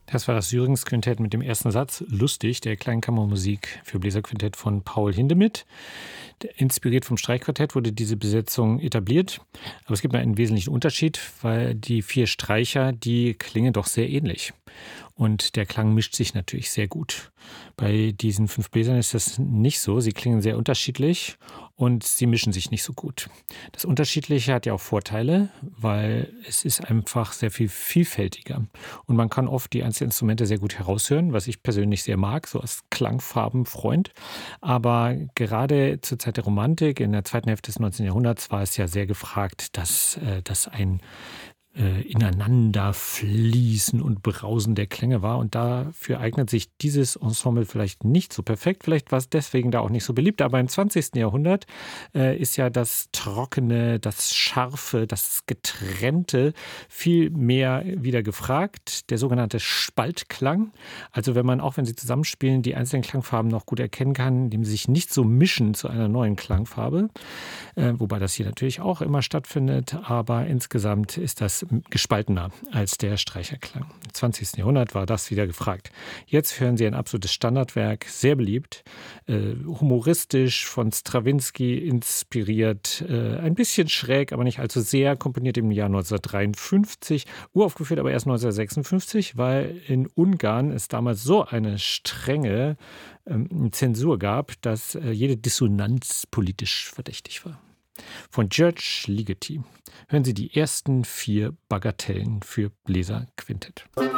Das war das Syrinx-Quintett mit dem ersten Satz „Lustig", der Kleinkammermusik für Bläserquintett von Paul Hindemith. Inspiriert vom Streichquartett wurde diese Besetzung etabliert. Aber es gibt noch einen wesentlichen Unterschied, weil die 4 Streicher, die klingen doch sehr ähnlich. Und der Klang mischt sich natürlich sehr gut. Bei diesen 5 Bläsern ist das nicht so. Sie klingen sehr unterschiedlich und sie mischen sich nicht so gut. Das Unterschiedliche hat ja auch Vorteile, weil es ist einfach sehr viel vielfältiger. Und man kann oft die einzelnen Instrumente sehr gut heraushören, was ich persönlich sehr mag, so als Klangfarbenfreund. Aber gerade zur Zeit der Romantik, in der zweiten Hälfte des 19. Jahrhunderts, war es ja sehr gefragt, dass das ein Ineinanderfließen und Brausen der Klänge war. Und dafür eignet sich dieses Ensemble vielleicht nicht so perfekt. Vielleicht war es deswegen da auch nicht so beliebt. Aber im 20. Jahrhundert ist ja das Trockene, das Scharfe, das Getrennte viel mehr wieder gefragt. Der sogenannte Spaltklang. Also wenn man, auch wenn sie zusammenspielen, die einzelnen Klangfarben noch gut erkennen kann, indem sie sich nicht so mischen zu einer neuen Klangfarbe. Wobei das hier natürlich auch immer stattfindet. Aber insgesamt ist das gespaltener als der Streicherklang. Im 20. Jahrhundert war das wieder gefragt. Jetzt hören Sie ein absolutes Standardwerk, sehr beliebt, humoristisch, von Strawinsky inspiriert, ein bisschen schräg, aber nicht allzu sehr, komponiert im Jahr 1953, uraufgeführt aber erst 1956, weil in Ungarn es damals so eine strenge Zensur gab, dass jede Dissonanz politisch verdächtig war. Von George Ligeti hören Sie die ersten 4 Bagatellen für Bläserquintett.